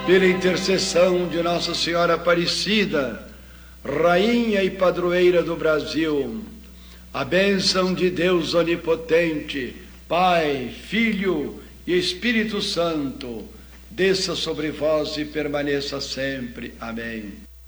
pela intercessão de Nossa Senhora Aparecida, Rainha e Padroeira do Brasil, a bênção de Deus Onipotente, Pai, Filho e Espírito Santo, desça sobre vós e permaneça sempre. Amém.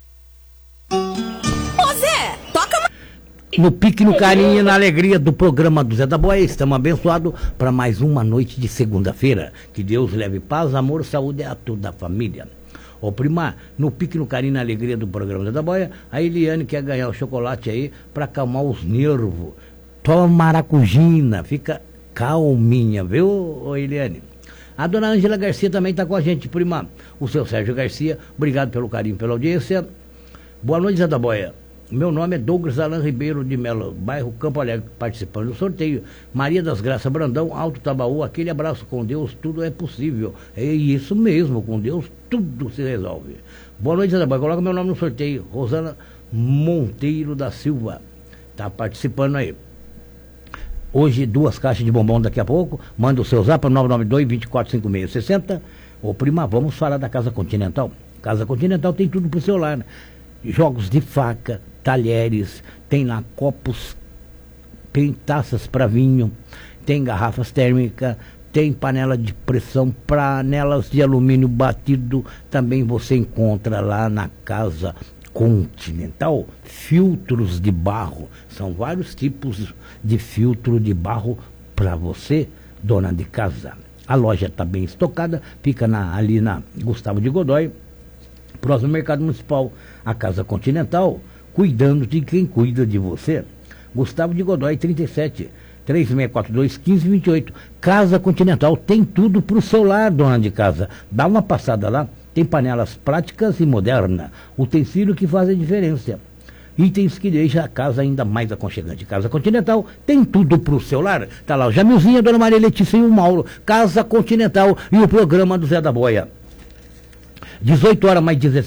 Ô Zé, toca no pique, no carinho e na alegria do programa do Zé da Boia, estamos abençoados para mais uma noite de segunda-feira. Que Deus leve paz, amor, saúde a toda a família. Ô Primar, no pique, no carinho e na alegria do programa do Zé da Boia, a Eliane quer ganhar o chocolate aí para acalmar os nervos. Toma maracujina, fica calminha, viu, ô Eliane? A dona Ângela Garcia também está com a gente, Primar. O seu Sérgio Garcia, obrigado pelo carinho, pela audiência. Boa noite, Zé da Boia. Meu nome é Douglas Alan Ribeiro de Melo, bairro Campo Alegre, participando do sorteio. Maria das Graças Brandão, Alto Tabaú, aquele abraço. Com Deus tudo é possível. É isso mesmo, com Deus tudo se resolve. Boa noite, Zé da Boia. Coloca meu nome no sorteio. Rosana Monteiro da Silva está participando aí. Hoje 2 caixas de bombom daqui a pouco. Manda o seu zap para 992-245660. Ô Prima, vamos falar da Casa Continental. Casa Continental tem tudo pro seu lar, né? Jogos de faca, talheres, tem lá copos, tem taças para vinho, tem garrafas térmicas, tem panela de pressão, panelas de alumínio batido, também você encontra lá na Casa Continental filtros de barro. São vários tipos de filtro de barro para você, dona de casa. A loja está bem estocada, fica ali na Gustavo de Godoy, próximo ao Mercado Municipal. A Casa Continental, cuidando de quem cuida de você. Gustavo de Godoy, 37, 3642-1528. Casa Continental, tem tudo para o seu lar, dona de casa. Dá uma passada lá, tem panelas práticas e modernas, utensílios que fazem diferença, itens que deixam a casa ainda mais aconchegante. Casa Continental tem tudo para o seu lar. Tá lá o Jamilzinho, a dona Maria Letícia e o Mauro. Casa Continental e o programa do Zé da Boia. 18 horas mais 17.